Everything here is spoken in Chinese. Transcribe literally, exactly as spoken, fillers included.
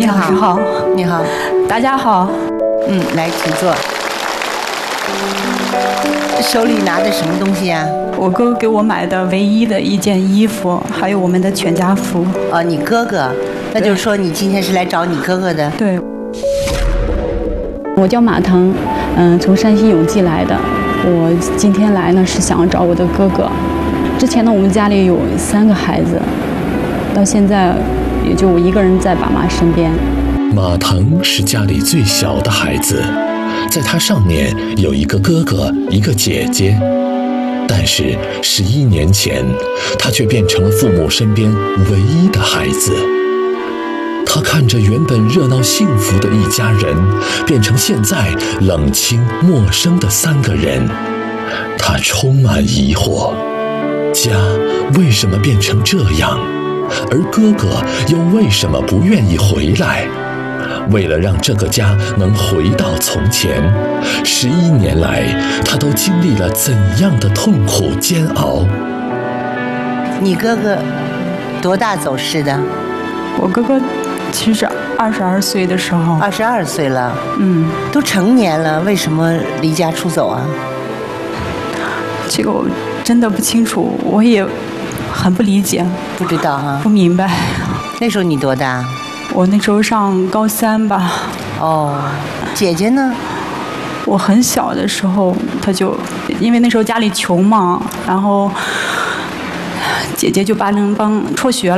你好， 你好， 你好， 大家好。 嗯，来，请坐。手里拿的什么东西呀？ 我哥哥给我买的唯一的一件衣服，还有我们的全家福。 哦，你哥哥，那就是说你今天是来找你哥哥的？ 对。 我叫马腾，嗯，从山西永济来的。我今天来呢是想找我的哥哥。之前呢，我们家里有三个孩子，到现在也就我一个人在爸妈身边。 马腾是家里最小的孩子，在他上面有一个哥哥，一个姐姐。但是十一年前，他却变成了父母身边唯一的孩子。他看着原本热闹幸福的一家人，变成现在冷清陌生的三个人，他充满疑惑：家为什么变成这样？而哥哥又为什么不愿意回来？为了让这个家能回到从前，十一年来，他都经历了怎样的痛苦煎熬？ 你哥哥多大走失的？ 我哥哥其实二十二岁的时候。 二十二岁了。 嗯。 都成年了，为什么离家出走啊？ 这个我真的不清楚，我也很不理解。 不知道哈。 不明白。 那时候你多大？ 我那时候上高三吧。 哦，姐姐呢？ 我很小的时候，她就因为那时候家里穷嘛，然后姐姐就把能帮辍学了。